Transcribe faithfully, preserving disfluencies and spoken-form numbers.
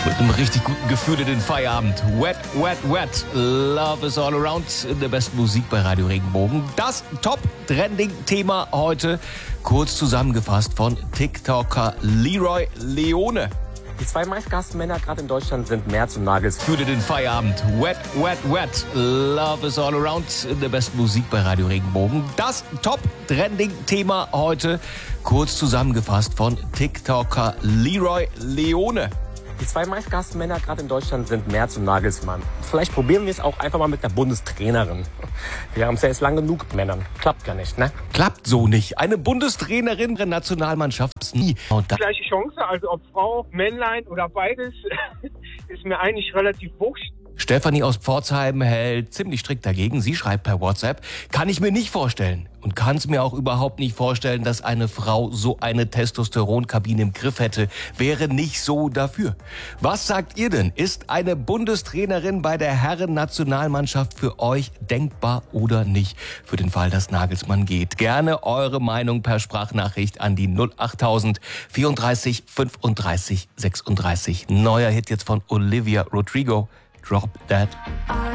Mit einem richtig guten Gefühl in den Feierabend. Wet, wet, wet. Love is all around. In der besten Musik bei Radio Regenbogen. Das Top-Trending-Thema heute. Kurz zusammengefasst von TikToker Leroy Leone. Die zwei meistgehassten Männer gerade in Deutschland sind Merz und Nagels. Fühle den Feierabend. Wet, wet, wet. Love is all around. In der besten Musik bei Radio Regenbogen. Das Top-Trending-Thema heute. Kurz zusammengefasst von TikToker Leroy Leone. Die zwei meistgehassten Männer gerade in Deutschland sind Merz und Nagelsmann. Vielleicht probieren wir es auch einfach mal mit der Bundestrainerin. Wir haben es ja jetzt lang genug mit Männern. Klappt ja nicht, ne? Klappt so nicht. Eine Bundestrainerin der Nationalmannschaft ist nie. Und da Gleiche Chance, also ob Frau, Männlein oder beides, ist mir eigentlich relativ wurscht. Stefanie aus Pforzheim hält ziemlich strikt dagegen. Sie schreibt per WhatsApp, kann ich mir nicht vorstellen und kann es mir auch überhaupt nicht vorstellen, dass eine Frau so eine Testosteronkabine im Griff hätte. Wäre nicht so dafür. Was sagt ihr denn? Ist eine Bundestrainerin bei der Herren-Nationalmannschaft für euch denkbar oder nicht? Für den Fall, dass Nagelsmann geht. Gerne eure Meinung per Sprachnachricht an die null achttausend vierunddreißig fünfunddreißig sechsunddreißig. Neuer Hit jetzt von Olivia Rodrigo. Drop That.